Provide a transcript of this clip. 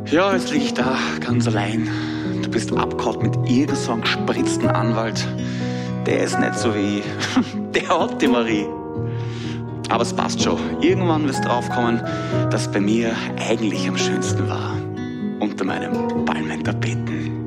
Ja, jetzt lieg ich da, ganz allein. Du bist abgehauen mit irgend so einem gespritzten Anwalt. Der ist nicht so wie der hat die Marie. Aber es passt schon. Irgendwann wirst du draufkommen, dass bei mir eigentlich am schönsten war. Unter meinem Palmentapeten.